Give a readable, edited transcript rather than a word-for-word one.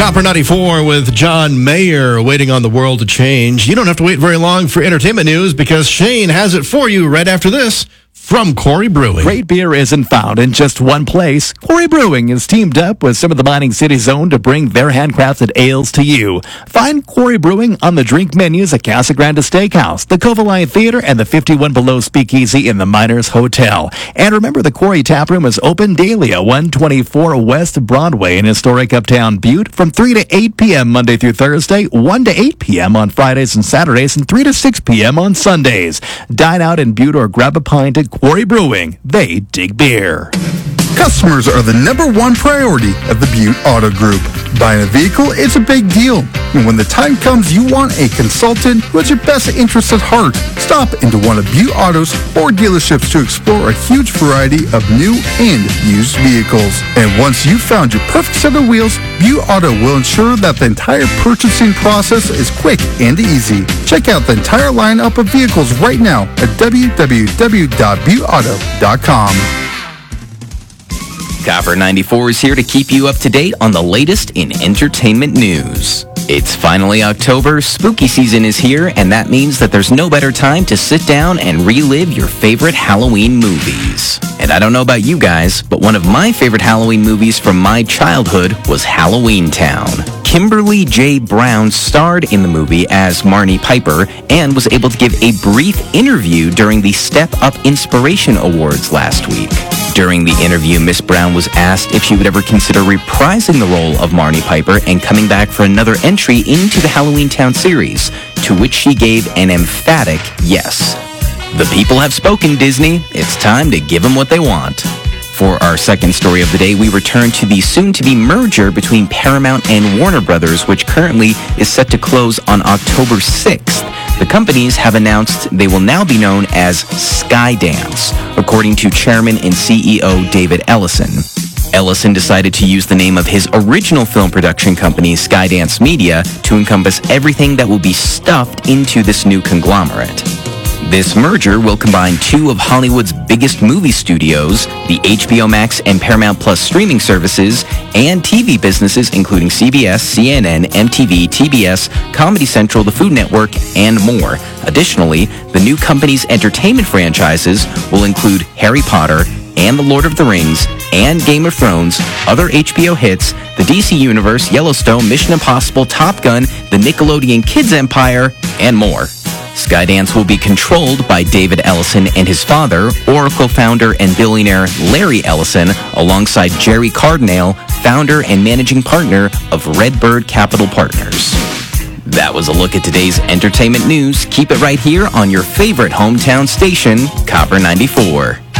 Copper 94 with John Mayer, waiting on the world to change. You don't have to wait very long for entertainment news because Shane has it for you right after this from Corey Brewing. Great beer isn't found in just one place. Corey Brewing is teamed up with some of the mining city's own to bring their handcrafted ales to you. Find Corey Brewing on the drink menus at Casa Grande Steakhouse, the Covalliant Theater, and the 51 Below Speakeasy in the Miners Hotel. And remember, the Corey Tap Room is open daily at 124 West Broadway in historic Uptown Butte from 3 to 8 p.m. Monday through Thursday, 1 to 8 p.m. on Fridays and Saturdays, and 3 to 6 p.m. on Sundays. Dine out in Butte or grab a pint at Corey Brewing. They dig beer. Customers are the number one priority of the Butte Auto Group. Buying a vehicle is a big deal, and when the time comes you want a consultant who has your best interests at heart, stop into one of Butte Auto's 4 dealerships to explore a huge variety of new and used vehicles. And once you've found your perfect set of wheels, Butte Auto will ensure that the entire purchasing process is quick and easy. Check out the entire lineup of vehicles right now at www.butteauto.com. Copper 94 is here to keep you up to date on the latest in entertainment news. It's finally October, spooky season is here, and that means that there's no better time to sit down and relive your favorite Halloween movies. And I don't know about you guys, but one of my favorite Halloween movies from my childhood was Halloween Town. Kimberly J. Brown starred in the movie as Marnie Piper and was able to give a brief interview during the Step Up Inspiration Awards last week. During the interview, Miss Brown was asked if she would ever consider reprising the role of Marnie Piper and coming back for another entry into the Halloween Town series, to which she gave an emphatic yes. The people have spoken, Disney. It's time to give them what they want. For our second story of the day, we return to the soon-to-be merger between Paramount and Warner Brothers, which currently is set to close on October 6th. The companies have announced they will now be known as Skydance, according to Chairman and CEO David Ellison. Ellison decided to use the name of his original film production company, Skydance Media, to encompass everything that will be stuffed into this new conglomerate. This merger will combine 2 of Hollywood's biggest movie studios, the HBO Max and Paramount Plus streaming services, and TV businesses including CBS, CNN, MTV, TBS, Comedy Central, the Food Network, and more. Additionally, the new company's entertainment franchises will include Harry Potter and The Lord of the Rings and Game of Thrones, other HBO hits, the DC Universe, Yellowstone, Mission Impossible, Top Gun, the Nickelodeon Kids Empire, and more. Skydance will be controlled by David Ellison and his father, Oracle founder and billionaire Larry Ellison, alongside Jerry Cardinale, founder and managing partner of Redbird Capital Partners. That was a look at today's entertainment news. Keep it right here on your favorite hometown station, Copper 94.